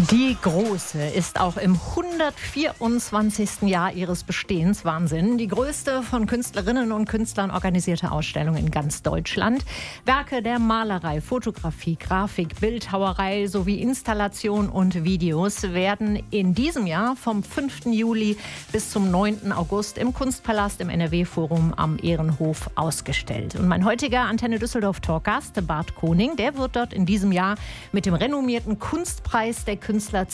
Die Große ist auch im 124. Jahr ihres Bestehens. Wahnsinn. Die größte von Künstlerinnen und Künstlern organisierte Ausstellung in ganz Deutschland. Werke der Malerei, Fotografie, Grafik, Bildhauerei sowie Installation und Videos werden in diesem Jahr vom 5. Juli bis zum 9. August im Kunstpalast im NRW-Forum am Ehrenhof ausgestellt. Und mein heutiger Antenne Düsseldorf Talkgast, Bart Koning, der wird dort in diesem Jahr mit dem renommierten Kunstpreis der Künstler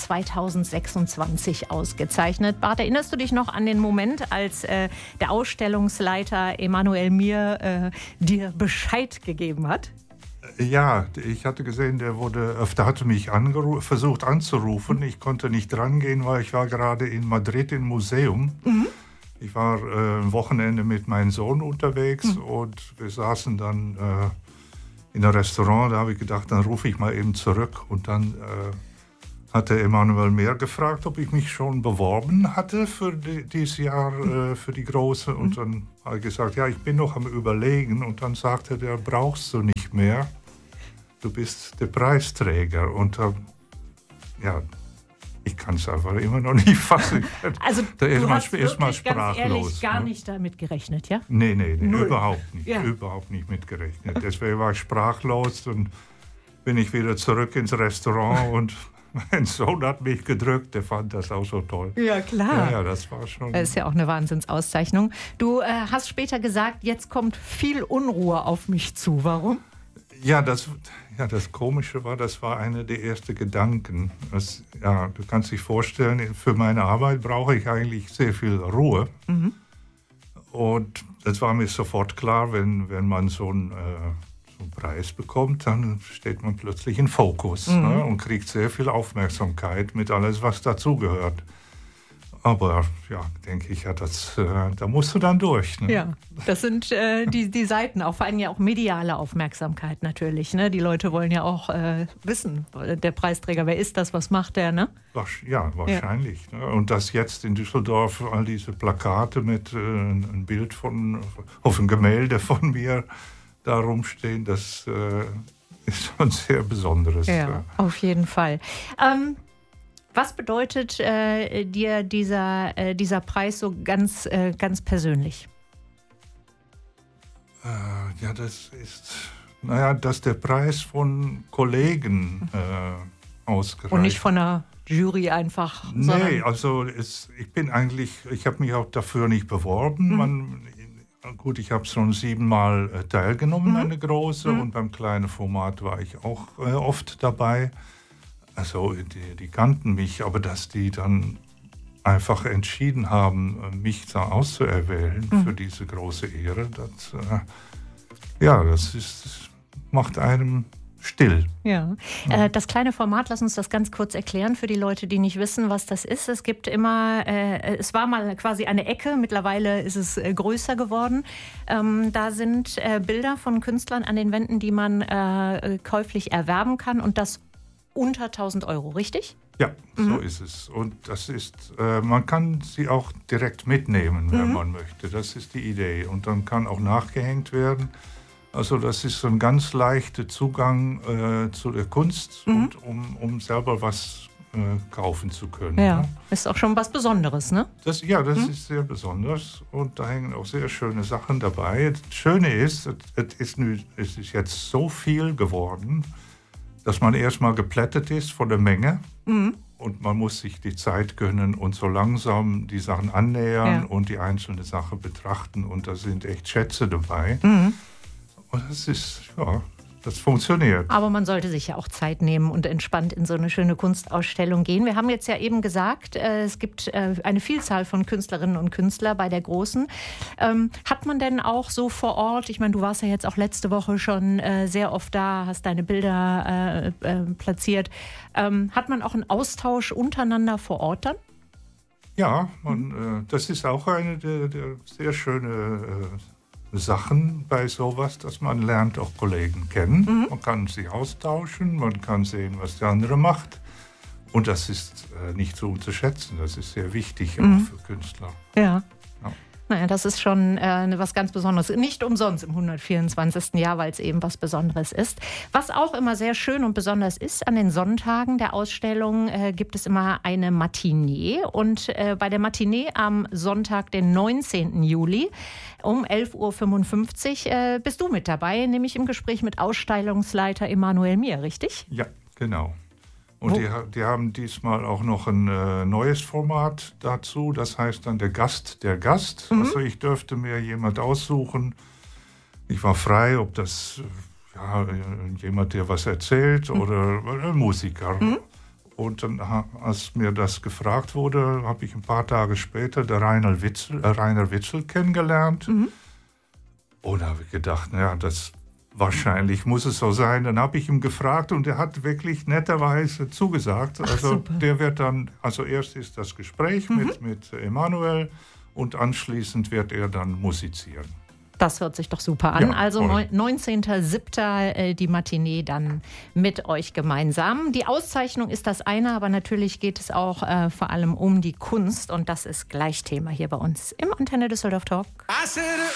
2026 ausgezeichnet. Bart, erinnerst du dich noch an den Moment, als der Ausstellungsleiter Emanuel Mir dir Bescheid gegeben hat? Ja, ich hatte gesehen, der hatte mich versucht anzurufen. Ich konnte nicht rangehen, weil ich war gerade in Madrid im Museum. Mhm. Ich war ein Wochenende mit meinem Sohn unterwegs und wir saßen dann in einem Restaurant. Da habe ich gedacht, dann rufe ich mal eben zurück. Und dann hatte Emanuel Mir gefragt, ob ich mich schon beworben hatte für dieses Jahr, für die Große. Und dann habe ich gesagt, ja, ich bin noch am Überlegen. Und dann sagte der, brauchst du nicht mehr. Du bist der Preisträger. Und ja, ich kann es einfach immer noch nicht fassen. Also du hast wirklich ganz ehrlich gar nicht damit gerechnet, ja? Nee, überhaupt nicht. Ja. Überhaupt nicht mitgerechnet. Deswegen war ich sprachlos und bin ich wieder zurück ins Restaurant und mein Sohn hat mich gedrückt, der fand das auch so toll. Ja, klar. Ja, das war schon... Das ist ja auch eine Wahnsinnsauszeichnung. Du hast später gesagt, jetzt kommt viel Unruhe auf mich zu. Warum? Ja, das Komische war, das war einer der ersten Gedanken. Du kannst dich vorstellen, für meine Arbeit brauche ich eigentlich sehr viel Ruhe. Mhm. Und das war mir sofort klar, wenn man so einen Preis bekommt, dann steht man plötzlich in Fokus und kriegt sehr viel Aufmerksamkeit mit alles, was dazugehört. Aber ja, denke ich, da musst du dann durch. Ne? Ja, das sind die Seiten, auch vor allem ja auch mediale Aufmerksamkeit natürlich. Ne? Die Leute wollen ja auch wissen, der Preisträger, wer ist das, was macht der, ne? Ja, wahrscheinlich. Ja. Ne? Und dass jetzt in Düsseldorf all diese Plakate mit ein Bild auf ein Gemälde von mir da rumstehen, das ist schon sehr Besonderes. Ja, auf jeden Fall. Was bedeutet dir dieser Preis so ganz persönlich? Dass der Preis von Kollegen ausgereicht. Und nicht von einer Jury einfach. Nee, also ich habe mich auch dafür nicht beworben. Gut, ich habe schon 7-mal teilgenommen an der Große und beim kleinen Format war ich auch oft dabei. Also die kannten mich, aber dass die dann einfach entschieden haben, mich da auszuerwählen für diese große Ehre, das macht einem still. Ja. Das kleine Format, lass uns das ganz kurz erklären für die Leute, die nicht wissen, was das ist. Es gibt immer, es war mal quasi eine Ecke, mittlerweile ist es größer geworden. Da sind Bilder von Künstlern an den Wänden, die man käuflich erwerben kann und das unter 1.000 Euro, richtig? Ja, so ist es. Und das ist, man kann sie auch direkt mitnehmen, wenn man möchte. Das ist die Idee. Und dann kann auch nachgehängt werden. Also das ist so ein ganz leichter Zugang zu der Kunst, und um selber was kaufen zu können. Ja, ist auch schon was Besonderes, ne? Das ist sehr besonders und da hängen auch sehr schöne Sachen dabei. Das Schöne ist, es ist jetzt so viel geworden, dass man erstmal geplättet ist von der Menge und man muss sich die Zeit gönnen und so langsam die Sachen annähern und die einzelne Sache betrachten und da sind echt Schätze dabei. Und das funktioniert. Aber man sollte sich ja auch Zeit nehmen und entspannt in so eine schöne Kunstausstellung gehen. Wir haben jetzt ja eben gesagt, es gibt eine Vielzahl von Künstlerinnen und Künstlern bei der Großen. Hat man denn auch so vor Ort, ich meine, du warst ja jetzt auch letzte Woche schon sehr oft da, hast deine Bilder platziert. Hat man auch einen Austausch untereinander vor Ort dann? Ja, das ist auch eine der sehr schöne Sachen bei sowas, dass man lernt auch Kollegen kennen. Man kann sich austauschen, man kann sehen, was der andere macht. Und das ist nicht zu unterschätzen. Das ist sehr wichtig auch für Künstler. Ja. Naja, das ist schon was ganz Besonderes. Nicht umsonst im 124. Jahr, weil es eben was Besonderes ist. Was auch immer sehr schön und besonders ist, an den Sonntagen der Ausstellung gibt es immer eine Matinee. Und bei der Matinee am Sonntag, den 19. Juli um 11.55 Uhr bist du mit dabei, nämlich im Gespräch mit Ausstellungsleiter Emanuel Mier, richtig? Ja, genau. Und die haben diesmal auch noch ein neues Format dazu. Das heißt dann der Gast. Also ich dürfte mir jemand aussuchen. Ich war frei, ob das jemand, der was erzählt oder ein Musiker. Und dann, als mir das gefragt wurde, habe ich ein paar Tage später den Rainer Witzel kennengelernt. Und da habe ich gedacht, wahrscheinlich muss es so sein. Dann habe ich ihn gefragt und er hat wirklich netterweise zugesagt. Also der wird dann, erst ist das Gespräch mit Emanuel und anschließend wird er dann musizieren. Das hört sich doch super an. Ja, also 19.07. Die Matinee dann mit euch gemeinsam. Die Auszeichnung ist das eine, aber natürlich geht es auch vor allem um die Kunst und das ist gleich Thema hier bei uns im Antenne Düsseldorf Talk.